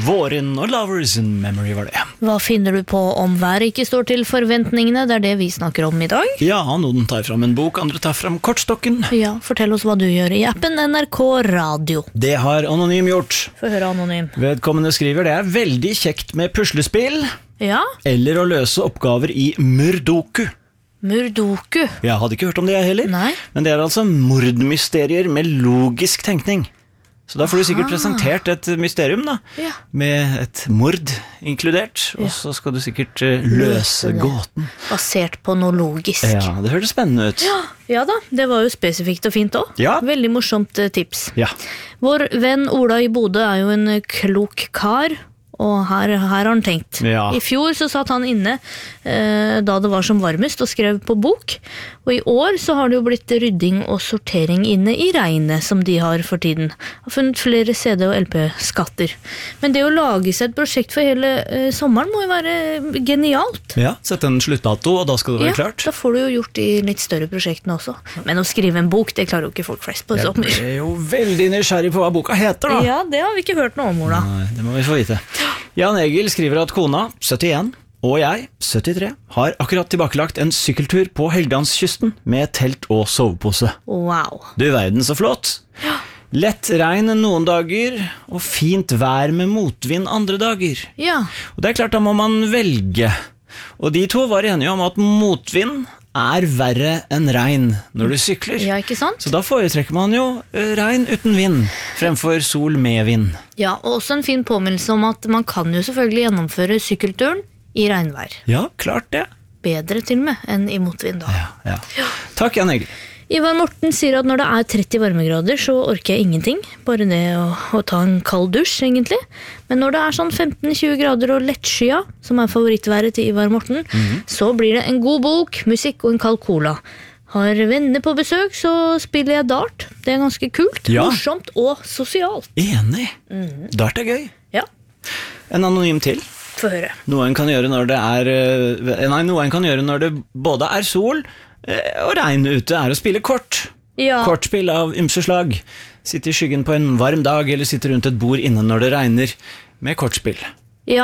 Våren og Lovers in Memory var det. Hva finner du på om været ikke står til forventningene? Det er det vi snakker om i dag. Ja, noen tar fram en bok, andre tar fram kortstokken. Ja, fortell oss hva du gjør i appen NRK Radio. Det har Anonym gjort. Få høre Anonym. Vedkommende skriver det er veldig kjekt med puslespill, Ja, eller å løse oppgaver i Murdoku. Murdoku. Jeg hadde ikke hørt om det heller, Nei. men det er altså mordmysterier med logisk tenkning. Så da får du sikkert presentert et mysterium da, Ja. med et mord inkludert, og så skal du sikkert løse det. gåten. Basert på noe logisk. Ja, det hørtes spennende ut. Ja da, det var jo spesifikt og fint også. Ja. Veldig morsomt tips. Ja. Vår venn Ola i Bodø er jo en klok kar, og her har han tenkt. Ja. I fjor så satt han inne da det var som varmest og skrev på bok, og i år så har det jo blitt rydding og sortering inne i regnet som de har for tiden. Har funnet flere CD- og LP-skatter. Men det å lage seg et prosjekt for hele sommeren må jo være genialt. Ja, sett en sluttdato, og da skal det være klart. Da får du jo gjort de litt større prosjektene også. Men å skrive en bok, det klarer jo ikke folk flest på Jeg sommer. er jo veldig nysgjerrig på hva boka heter da. Ja, det har vi ikke hørt noe om, Ola. Nei, det må vi få vite. Jan Egil skriver at kona, 71, og jeg, 73, har akkurat tilbakelagt en sykkeltur på Helgelandskysten med telt og sovepose. Wow. Du verden så flott. Lett regn noen dager, og fint vær med motvind andre dager. Ja, Og det er klart, da må man velge. Og de to var enige om at motvind er verre enn regn når du sykler. ja, ikke sant? Så da foretrekker man jo regn uten vind, fremfor sol med vind. Ja, og også en fin påminnelse om at man kan jo selvfølgelig gjennomføre sykkelturen i regnvær. Ja, klart det. Bedre til og med enn i motvind da. Ja. Takk, Jan Egil. Ivar Morten sier at når det er 30 varmegrader så orker jeg ingenting, bare det å ta en kald dusj egentlig. Men når det er sånn 15-20 grader og lettskya, som er favorittværet til Ivar Morten, så blir det en god bok, musikk og en kald cola. Har venner på besøk, så spiller jeg dart. Det er ganske kult, Ja. morsomt og sosialt. Enig. Dart er gøy. Ja, En anonym til. få høre. Noe en kan gjøre når det noe en kan gjøre når det både er sol og regn ute, er å spille kort. Ja. Kortspill av ymse slag. Sitte i skyggen på en varm dag, eller sitte rundt et bord inne når det regner, med kortspill.